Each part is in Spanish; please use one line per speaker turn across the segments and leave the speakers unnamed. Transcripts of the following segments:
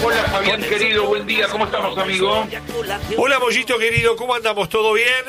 Hola Fabián querido, buen día, ¿cómo estamos, amigo?
Hola Mollito querido, ¿cómo andamos? ¿Todo bien?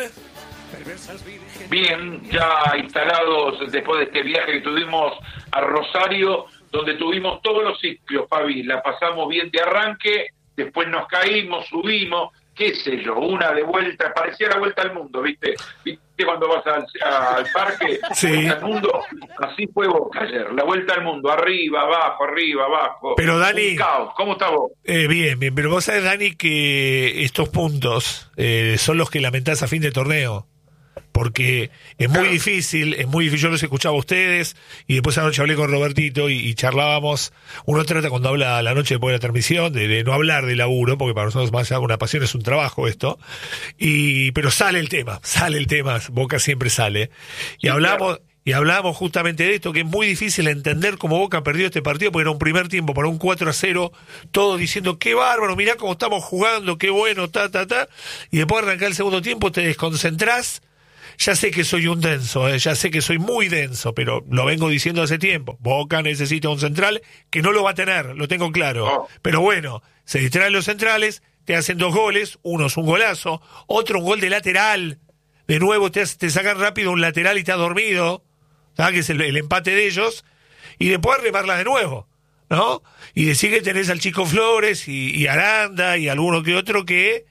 Bien, ya instalados después de este viaje que tuvimos a Rosario, donde tuvimos todos los ciclos, Fabi, la pasamos bien de arranque, después nos caímos, subimos, qué sé yo, una de vuelta, parecía la vuelta al mundo, ¿viste cuando vas al parque,
sí.
Vuelta al mundo? Así fue Boca ayer, la vuelta al mundo, arriba, abajo.
Pero Dani,
un caos. ¿Cómo está vos?
Bien, pero vos sabés, Dani, que estos puntos son los que lamentás a fin de torneo. Porque es muy difícil, yo los escuchaba a ustedes y después anoche hablé con Robertito y charlábamos. Uno trata cuando habla la noche después de la transmisión de no hablar de laburo, porque para nosotros más allá de una pasión es un trabajo esto, pero sale el tema, Boca siempre sale. Y hablábamos justamente de esto, que es muy difícil entender cómo Boca perdió este partido, porque era un primer tiempo para un 4-0, todos diciendo, qué bárbaro, mirá cómo estamos jugando, qué bueno, y después de arrancar el segundo tiempo te desconcentrás. Ya sé que soy un denso, ya sé que soy muy denso, pero lo vengo diciendo hace tiempo. Boca necesita un central que no lo va a tener, lo tengo claro. Pero bueno, se distraen los centrales, te hacen 2 goles, uno es un golazo, otro un gol de lateral. De nuevo te sacan rápido un lateral y estás dormido, ¿sabes? Que es el empate de ellos, y después remarla de nuevo, ¿no? Y decir que tenés al Chico Flores y Aranda y alguno que otro que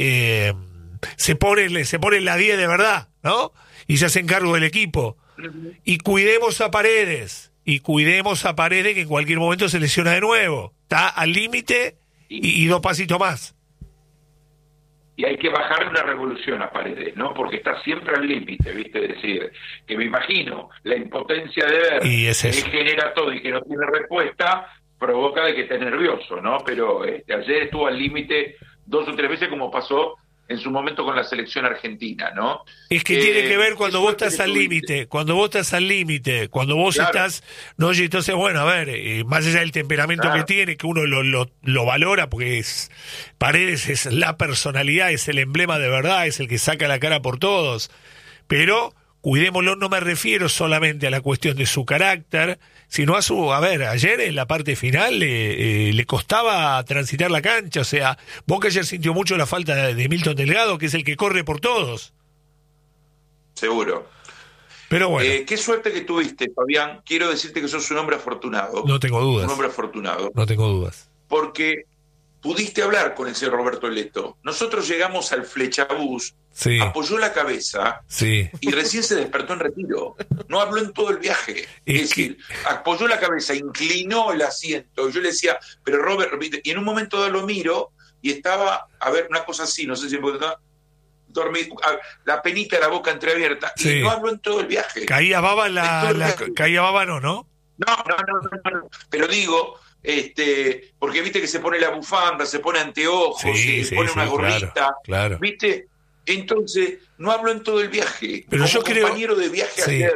se pone la 10 de verdad, ¿no? Y se hacen cargo del equipo. Y cuidemos a Paredes, que en cualquier momento se lesiona de nuevo. Está al límite y 2 pasitos más.
Y hay que bajar una revolución a Paredes, ¿no? Porque está siempre al límite, ¿viste? Es decir, que me imagino la impotencia de ver que él genera todo y que no tiene respuesta, provoca de que esté nervioso, ¿no? Pero ayer estuvo al límite 2 o 3 veces, como pasó en su momento con la selección argentina, ¿no?
Es que tiene que ver cuando vos estás al límite, cuando vos estás, no, y entonces, bueno, a ver, más allá del temperamento que tiene, que uno lo valora, porque Paredes es la personalidad, es el emblema de verdad, es el que saca la cara por todos, pero cuidémoslo, no me refiero solamente a la cuestión de su carácter, sino ayer en la parte final le costaba transitar la cancha, o sea, Boca ayer sintió mucho la falta de Milton Delgado, que es el que corre por todos.
Seguro.
Pero bueno.
Qué suerte que tuviste, Fabián. Quiero decirte que sos un hombre afortunado.
No tengo dudas.
Un hombre afortunado.
No tengo dudas.
Porque pudiste hablar con el señor Roberto Leto. Nosotros llegamos al Flechabús,
sí.
Apoyó la cabeza,
sí.
Y recién se despertó en retiro. No habló en todo el viaje. Es decir, apoyó la cabeza, inclinó el asiento. Yo le decía, pero Robert, y en un momento dado lo miro y estaba, a ver, una cosa así, no sé si estaba dormido, la penita de la boca entreabierta, sí. Y no habló en todo el viaje.
Caía baba caía baba, ¿no?
No, pero digo, porque viste que se pone la bufanda, se pone anteojos, se pone una gorrita,
claro.
¿Viste? Entonces, no hablo en todo el viaje.
Pero
como
yo
compañero de viaje ayer,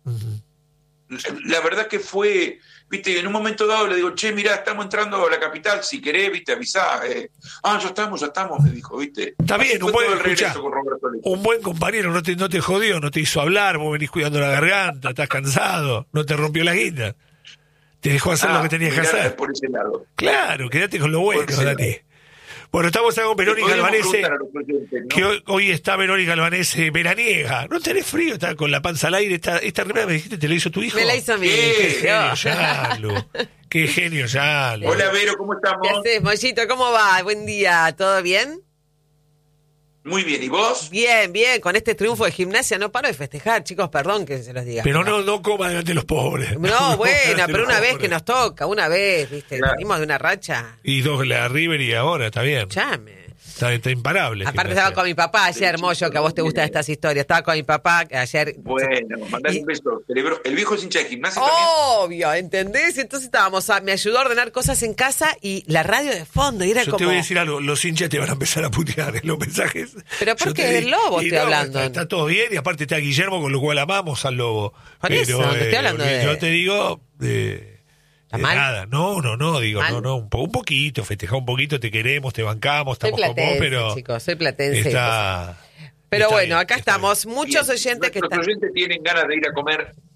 la verdad que fue, viste, en un momento dado le digo, che, mirá, estamos entrando a la capital, si querés, viste, avisá. Ya estamos, me dijo, viste.
Está bien, un buen compañero, no te jodió, no te hizo hablar, vos venís cuidando la garganta, estás cansado, no te rompió la guita. Te dejó hacer lo que tenías que hacer.
Por ese lado.
Claro, quédate con lo bueno, Dani. Bueno, estamos acá con Verónica Albanese, ¿no? Que hoy está Verónica Albanese veraniega. ¿No tenés frío? Está con la panza al aire. Esta remera me dijiste, ¿te la hizo tu hijo?
Me la hizo mi hijo.
Qué genio, Yalo. Qué genio, Yalo.
Hola, Vero, ¿cómo estamos?
¿Qué haces, Mollito? ¿Cómo va? Buen día, ¿todo bien?
Muy bien, ¿y vos?
Bien, con este triunfo de Gimnasia no paro de festejar, chicos, perdón que se los diga.
Pero no coma delante de los pobres.
No, bueno, pero una vez que nos toca, ¿viste? Claro. Venimos de una racha.
Y 2 la River y ahora, está bien.
Llame.
Está imparable.
Aparte estaba con mi papá ayer, Mollo, que a vos te gustan estas historias. Estaba con mi papá ayer.
Bueno, mandale un beso. El viejo es hincha de Gimnasia
Obvio,
también.
¿entendés? Entonces me ayudó a ordenar cosas en casa y la radio de fondo. Y era
Yo te voy a decir algo, los hinchas te van a empezar a putear en los mensajes.
Pero porque del Lobo estoy hablando.
Está todo bien y aparte está Guillermo, con lo cual amamos al Lobo.
Por eso, te estoy hablando de...
Yo te digo... nada, no, digo,
¿Mal?
no, un poquito, festejar un poquito, te queremos, te bancamos, estamos con vos, pero...
chicos, soy platense.
Pero
bueno,
bien,
acá estamos, muchos
bien.
oyentes que
Nuestros
están...
oyentes tienen ganas de ir a comer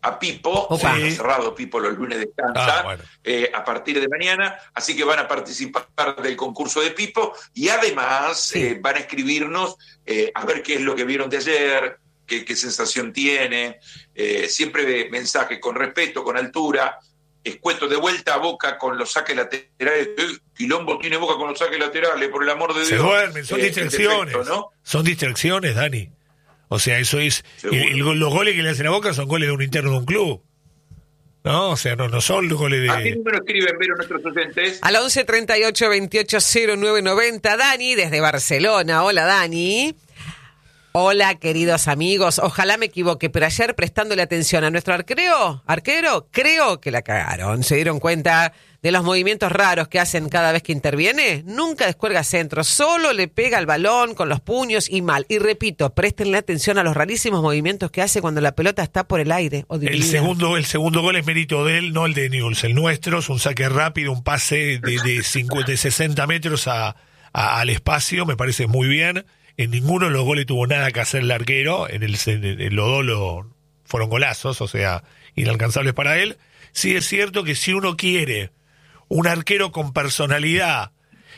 a Pipo, cerrado Pipo los lunes descansa, a partir de mañana, así que van a participar del concurso de Pipo y además van a escribirnos a ver qué es lo que vieron de ayer, qué sensación tiene, siempre mensaje con respeto, con altura. Escueto de vuelta a Boca con los saques laterales. Quilombo tiene Boca con los saques laterales, por el amor de Dios.
Se duermen, son distracciones. Defecto, ¿no? Son distracciones, Dani. O sea, eso es. Los goles que le hacen a Boca son goles de un interno de un club. No, o sea, no son los goles de.
¿A qué número escriben, Vero, nuestros oyentes?
Al 11 38 28 09 90. Dani, desde Barcelona. Hola, Dani. Hola, queridos amigos. Ojalá me equivoque, pero ayer prestándole atención a nuestro arquero, creo que la cagaron. ¿Se dieron cuenta de los movimientos raros que hacen cada vez que interviene? Nunca descuelga centro, solo le pega al balón con los puños y mal. Y repito, préstenle atención a los rarísimos movimientos que hace cuando la pelota está por el aire. El
segundo gol es mérito de él, no el de Newell's. El nuestro es un saque rápido, un pase de 60 metros al espacio, me parece muy bien. En ninguno de los goles tuvo nada que hacer el arquero, en los dos fueron golazos, o sea, inalcanzables para él. Sí es cierto que si uno quiere un arquero con personalidad,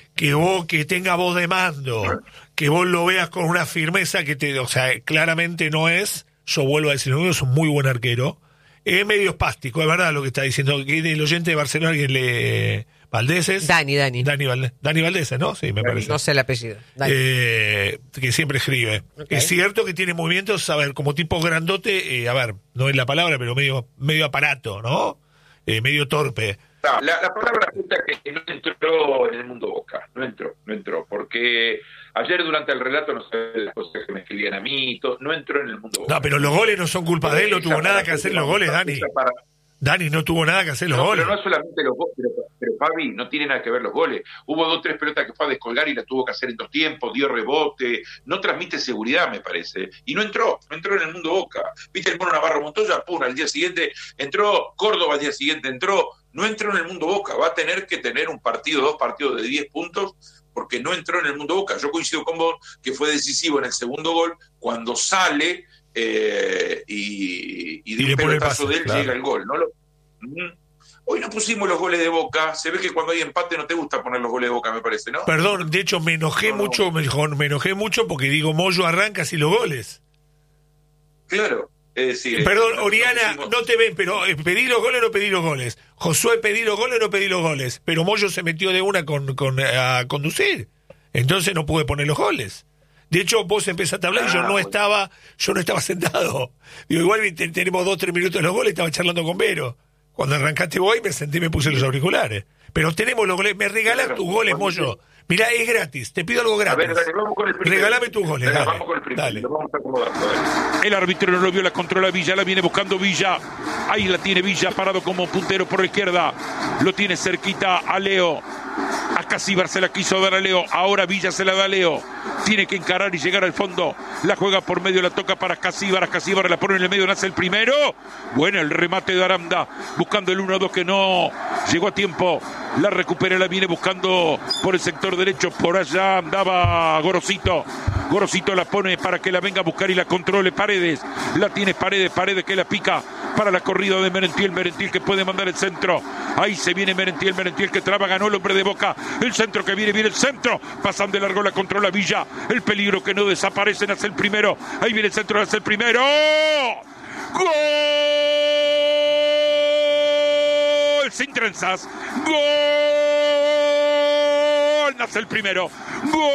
que tenga voz de mando, que vos lo veas con una firmeza o sea, claramente no es, yo vuelvo a decir, no es un muy buen arquero, es medio espástico, es verdad lo que está diciendo, que el oyente de Barcelona que Valdés. Dani Valdés, ¿no? Sí, me parece.
No sé el apellido.
Que siempre escribe. Okay. Es cierto que tiene movimientos, a ver, como tipo grandote, no es la palabra, pero medio aparato, ¿no? Medio torpe.
No, la palabra justa es que no entró en el mundo Boca. No entró. Porque ayer durante el relato no sé las cosas que me escribían a mí, no entró en el mundo Boca.
No, pero los goles no son culpa de él, no tuvo nada que hacer los goles, Dani. Dani no tuvo nada que hacer los goles.
Pero no solamente los goles, pero Fabi, no tiene nada que ver los goles. Hubo 2 o 3 pelotas que fue a descolgar y la tuvo que hacer en 2 tiempos, dio rebote, no transmite seguridad, me parece. Y no entró en el mundo Boca. Viste el Mono Navarro Montoya, pum, al día siguiente entró, Córdoba al día siguiente entró, no entró en el mundo Boca. Va a tener que tener 2 partidos de 10 puntos porque no entró en el mundo Boca. Yo coincido con vos que fue decisivo en el segundo gol cuando sale y de un pelotazo de él llega el gol. Hoy no pusimos los goles de Boca. Se ve que cuando hay empate no te gusta poner los goles de Boca, me parece, ¿no?
Perdón, de hecho me enojé mucho porque digo, Moyo arranca así los goles.
Claro.
Perdón, Oriana, no te ven, pero pedí los goles o no pedí los goles. Josué, pedí los goles o no pedí los goles. Pero Moyo se metió de una a conducir. Entonces no pude poner los goles. De hecho, vos empezaste a hablar y yo no estaba sentado. Digo, igual tenemos 2 o 3 minutos de los goles, estaba charlando con Vero. Cuando arrancaste vos, me senté y me puse los auriculares. Pero tenemos los goles. Me regalás tus goles, Moyo. Mirá, es gratis. Te pido algo gratis.
A ver, dale, vamos con el primero.
Regálame tus goles. Dale,
vamos con el primero.
Dale.
Lo vamos acomodando.
El árbitro no lo vio, la controla Villa, la viene buscando Villa. Ahí la tiene Villa, parado como puntero por la izquierda. Lo tiene cerquita a Leo. A Casíbar se la quiso dar a Leo. Ahora Villa se la da a Leo. Tiene que encarar y llegar al fondo. La juega por medio, la toca para Casíbar. A Casíbar la pone en el medio, nace el primero. Bueno, el remate de Aranda. Buscando el 1-2 que no llegó a tiempo. La recupera, la viene buscando por el sector derecho. Por allá andaba Gorosito. Gorosito la pone para que la venga a buscar y la controle Paredes. La tiene Paredes que la pica para la corrida de Merentiel que puede mandar el centro. Ahí se viene Merentiel que traba, ganó el hombre de Boca. El centro que viene el centro. Pasan de largo, la controla Villa. El peligro que no desaparecen hace el primero. Ahí viene el centro, hace el primero. ¡Gol! Sin trenzas. ¡Gol! Nace el primero. ¡Gol!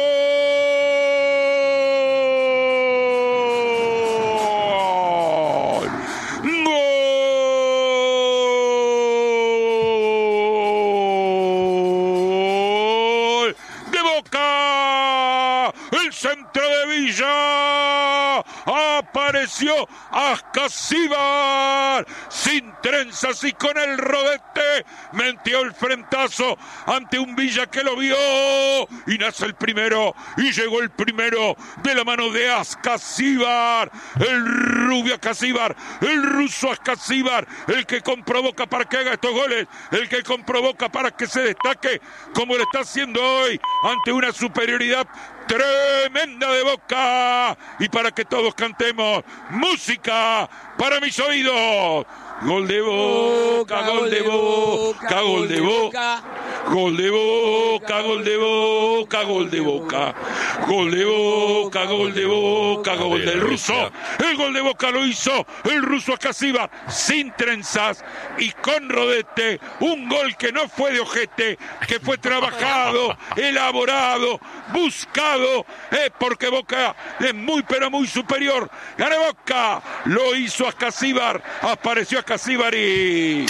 ¡Gol! ¡De Boca! ¡El centro de Villa! Apareció Ascasíbar sin trenzas y con el rodete metió el frentazo ante un Villa que lo vio y nace el primero y llegó el primero de la mano de Ascasíbar, el rubio Ascasíbar, el ruso Ascasíbar, el que comprovoca para que haga estos goles, el que comprovoca para que se destaque como lo está haciendo hoy ante una superioridad tremenda de Boca y para que todos cantemos música Boca para mis oídos. Gol de Boca, gol de Boca, gol de Boca. Gol de Boca, gol de Boca, gol de Boca. Gol de Boca, gol de Boca, gol del ruso. El gol de Boca lo hizo el ruso Ascasíbar sin trenzas y con rodete. Un gol que no fue de ojete, que fue trabajado, elaborado, buscado, porque Boca es muy pero muy superior. Gana Boca, lo hizo Ascasíbar, apareció Ascasíbari.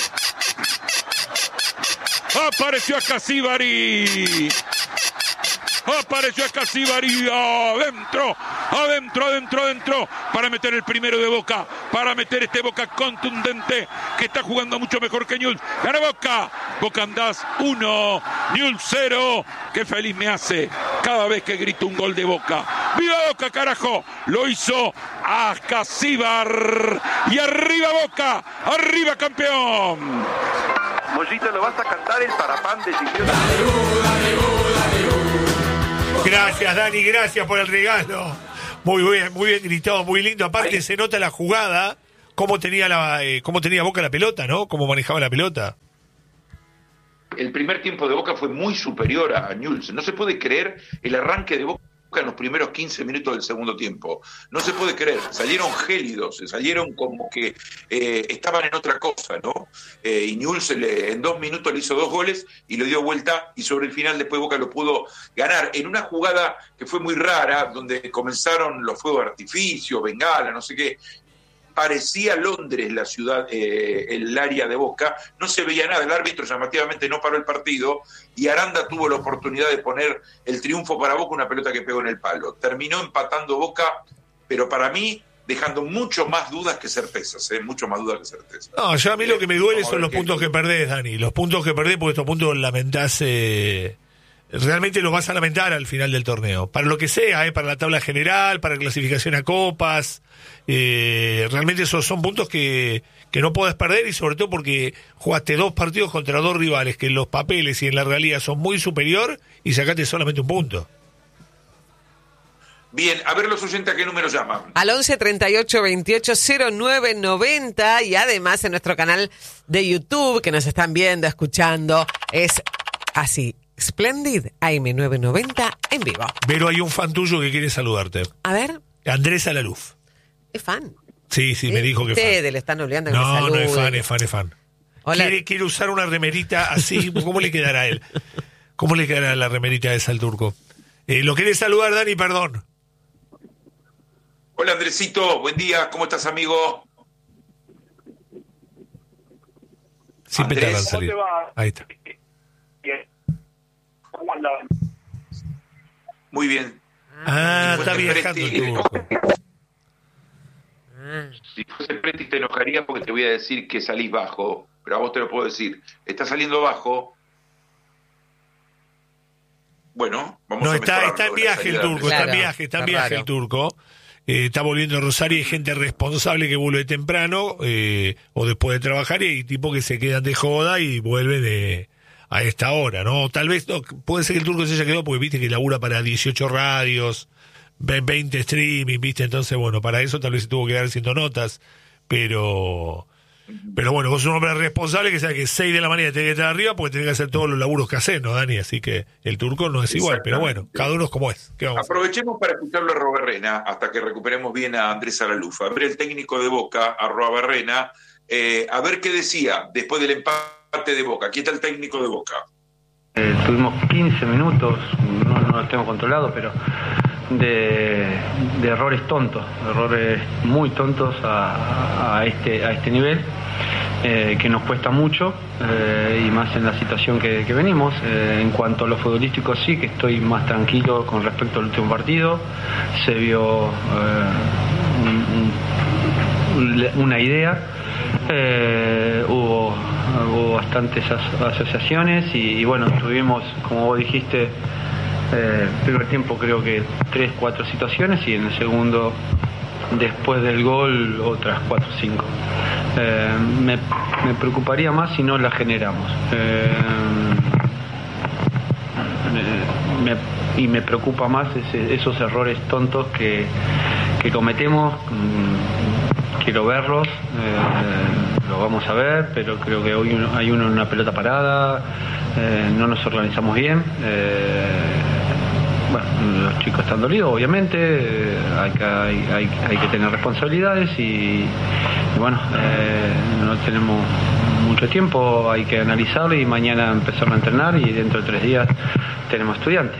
Apareció Ascasíbari. Apareció Ascasíbari adentro, para meter el primero de Boca, para meter este Boca contundente que está jugando mucho mejor que Newell's. Gana Boca, Boca andás 1, Newell's 0. Qué feliz me hace cada vez que grito un gol de Boca. ¡Viva Boca, carajo! Lo hizo Ascasíbar. Y arriba Boca, arriba campeón.
Mollito, ¿lo vas a cantar el parapán de Chiquio?
Gracias, Dani, gracias por el regalo. Muy bien gritado, muy lindo. Aparte se nota la jugada, cómo tenía Boca la pelota, ¿no? Cómo manejaba la pelota.
El primer tiempo de Boca fue muy superior a Newell's. No se puede creer el arranque de Boca en los primeros 15 minutos del segundo tiempo. No se puede creer. Salieron gélidos, salieron como que estaban en otra cosa, ¿no? Y Newell's en 2 minutos le hizo 2 goles y lo dio vuelta, y sobre el final después Boca lo pudo ganar en una jugada que fue muy rara, donde comenzaron los fuegos de artificio, bengala, no sé qué. Parecía Londres la ciudad, el área de Boca, no se veía nada, el árbitro llamativamente no paró el partido y Aranda tuvo la oportunidad de poner el triunfo para Boca, una pelota que pegó en el palo. Terminó empatando Boca, pero para mí dejando mucho más dudas que certezas, mucho más dudas que certezas.
No, yo a mí lo que me duele son los puntos que perdés, Dani, los puntos que perdés, porque estos puntos lamentás, realmente los vas a lamentar al final del torneo, para lo que sea, para la tabla general, para clasificación a copas. Realmente esos son puntos que no podés perder, y sobre todo porque jugaste 2 partidos contra 2 rivales que en los papeles y en la realidad son muy superior y sacaste solamente un punto.
Bien, a ver los oyentes a qué número llaman.
Al 11 38 28 09 90, y además en nuestro canal de YouTube, que nos están viendo, escuchando, es así, Splendid AM990 en vivo.
Pero hay un fan tuyo que quiere saludarte.
A ver.
Andrés Alaluf.
¿Es fan?
Sí, me dijo que
ustedes
fan.
le están obligando a que me salude.
No, es fan.
Hola.
Quiere usar una remerita así. ¿Cómo le quedará a él? ¿Cómo le quedará la remerita esa al turco? Lo quiere saludar, Dani, perdón.
Hola, Andresito, buen día, ¿cómo estás, amigo?
Siempre
Andrés,
tardan en salir. Ahí está.
¿Cómo andas? Muy bien.
Está viajando el turco.
Si fuese Preti te enojaría porque te voy a decir que salís bajo, pero a vos te lo puedo decir. Estás saliendo bajo. Bueno, vamos a mejorarlo.
Está en viaje el turco,
Claro,
está en viaje el turco. Está volviendo a Rosario, y hay gente responsable que vuelve temprano o después de trabajar, y hay tipos que se quedan de joda y vuelven a esta hora, ¿no? Tal vez, no, puede ser que el turco se haya quedado porque viste que labura para 18 radios, 20 streaming, viste, entonces bueno, para eso tal vez se tuvo que quedar haciendo notas, pero bueno, vos sos un hombre responsable que sabe que 6 de la mañana tenés que estar arriba porque tenés que hacer todos los laburos que haces, ¿no, Dani? Así que el turco no es igual, pero bueno, cada uno es como es.
Aprovechemos para escucharlo a Roberrena hasta que recuperemos bien a Andrés Alaluf. A ver el técnico de Boca, a Roberrena, a ver qué decía después del empate de Boca. Aquí está el técnico de Boca.
Tuvimos 15 minutos, no los tengo controlados, pero de errores tontos, errores muy tontos a este nivel, que nos cuesta mucho, y más en la situación que venimos. En cuanto a lo futbolístico, sí que estoy más tranquilo con respecto al último partido. Se vio una idea, hubo bastantes asociaciones y bueno, tuvimos, como vos dijiste, primer tiempo creo que 3-4 situaciones, y en el segundo, después del gol, otras 4-5. Me preocuparía más si no la generamos. Y me preocupa más esos errores tontos que cometemos quiero verlos, lo vamos a ver, pero creo que hoy hay uno en una pelota parada, no nos organizamos bien. Bueno, los chicos están dolidos, obviamente, hay que tener responsabilidades y bueno, no tenemos mucho tiempo, hay que analizarlo y mañana empezar a entrenar y dentro de 3 días tenemos estudiantes.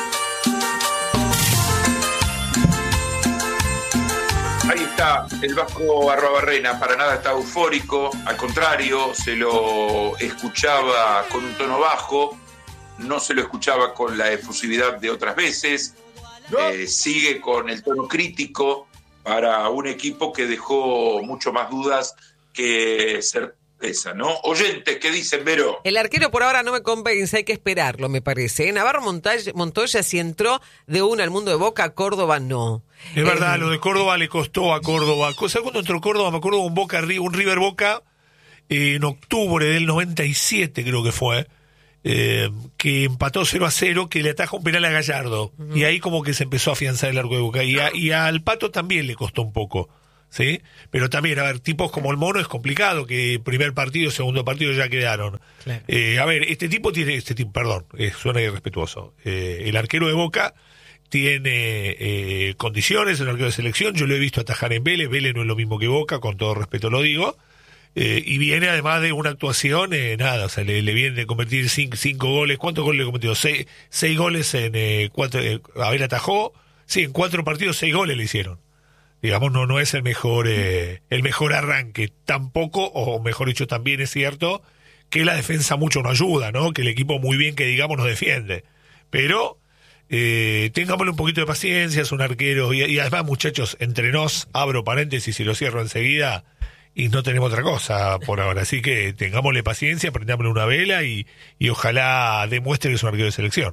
Ahí está el Vasco Arruabarrena, para nada está eufórico, al contrario, se lo escuchaba con un tono bajo, no se lo escuchaba con la efusividad de otras veces, sigue con el tono crítico para un equipo que dejó mucho más dudas que certeza, ¿no? Oyentes, ¿qué dicen, Vero?
El arquero por ahora no me convence, hay que esperarlo, me parece. Navarro Montoya sí entró de una al mundo de Boca, a Córdoba no.
Es verdad, lo de Córdoba le costó a Córdoba. ¿Sabes cuándo entró Córdoba? Me acuerdo un River Boca en octubre del 97, creo que fue. Que empató 0-0, que le ataja un penal a Gallardo, y ahí como que se empezó a afianzar el arco de Boca, y al Pato también le costó un poco, ¿sí? Pero también, a ver, tipos como el Mono es complicado, que primer partido, segundo partido ya quedaron. Claro. A ver, suena irrespetuoso, el arquero de Boca tiene condiciones, el arquero de selección, yo lo he visto atajar en Vélez no es lo mismo que Boca, con todo respeto lo digo. Y viene además de una actuación, o sea, le viene de convertir 5 goles. ¿Cuántos goles le cometió? 6 goles en 4. Atajó. Sí, en 4 partidos 6 goles le hicieron. Digamos, no es el mejor arranque. Tampoco, o mejor dicho, también es cierto que la defensa mucho no ayuda, ¿no? Que el equipo muy bien que digamos nos defiende. Pero tengámosle un poquito de paciencia, es un arquero. Y además, muchachos, entre nos, abro paréntesis y lo cierro enseguida. Y no tenemos otra cosa por ahora, así que tengámosle paciencia, prendámosle una vela y ojalá demuestre que es un arquero de selección.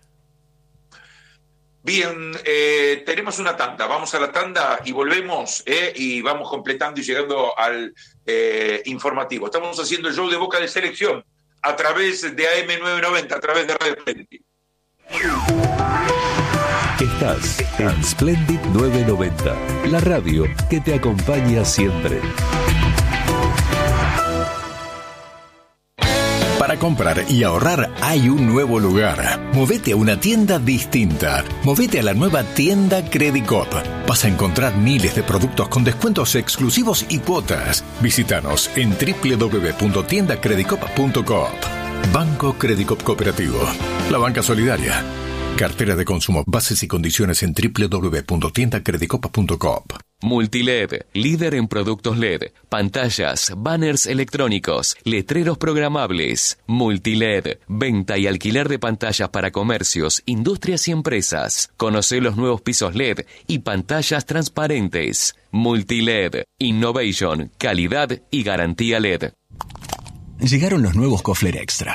Bien, tenemos una tanda, vamos a la tanda y volvemos y vamos completando y llegando al informativo. Estamos haciendo el show de Boca de Selección a través de AM990, a través de Radio Splendid.
Estás en Splendid 990, la radio que te acompaña siempre. Para comprar y ahorrar hay un nuevo lugar. Movete a una tienda distinta. Movete a la nueva tienda Credicop. Vas a encontrar miles de productos con descuentos exclusivos y cuotas. Visítanos en www.tiendacredicop.coop. Banco Credicop Cooperativo. La banca solidaria. Cartera de consumo. Bases y condiciones en www.tiendacredicop.coop.
Multiled, líder en productos LED, pantallas, banners electrónicos, letreros programables. Multiled, venta y alquiler de pantallas para comercios, industrias y empresas. Conoce los nuevos pisos LED y pantallas transparentes. Multiled, innovation, calidad y garantía LED.
Llegaron los nuevos Kofler Extra.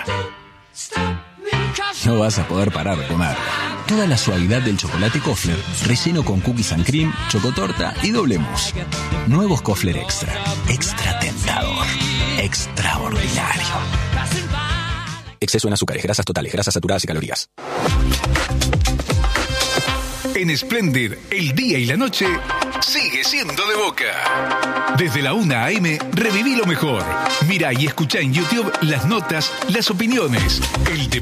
No vas a poder parar de comer. Toda la suavidad del chocolate Kofler, relleno con cookies and cream, chocotorta y doble mousse. Nuevos Kofler Extra. Extra tentador. Extraordinario. Exceso en azúcares, grasas totales, grasas saturadas y calorías.
En Splendid, el día y la noche sigue siendo de Boca. Desde la 1 a.m. reviví lo mejor. Mira y escucha en YouTube las notas, las opiniones, el